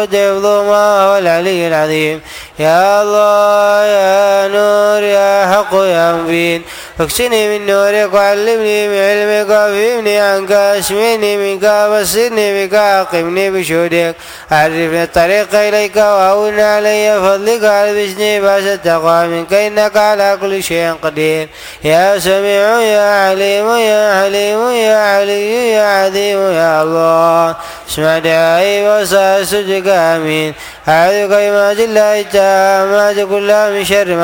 الله هو العلي العظيم. يا الله يا نور يا حق يا مبين، اكسني من نورك وعلمني من علمك وافهمني عنك، اشمعني منك وبصرني بك، اقمني بشهودك، عرفني الطريق اليك وهون علي فضلك، البسني باس التقوى منك انك على كل شيء قدير. يا سميع يا عليم يا حليم يا علي يا عظيم يا الله، اسمع دعائي وسأسجدك. آمين. أعوذ بكلمات الله التامات كلها من شر ما